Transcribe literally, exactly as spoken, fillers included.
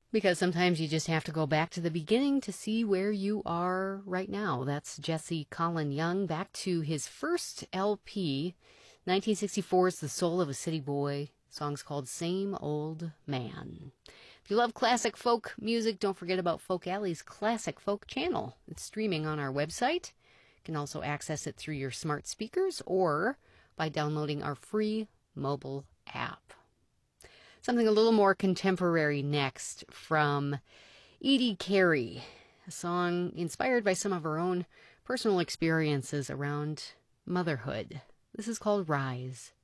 Because sometimes you just have to go back to the beginning to see where you are right now. That's Jesse Colin Young, back to his first L P, nineteen sixty-four's The Soul of a City Boy. The song's called Same Old Man. If you love classic folk music, don't forget about Folk Alley's Classic Folk channel. It's streaming on our website. You can also access it through your smart speakers or by downloading our free mobile app. Something a little more contemporary next from Edie Carey, a song inspired by some of her own personal experiences around motherhood. This is called Rise.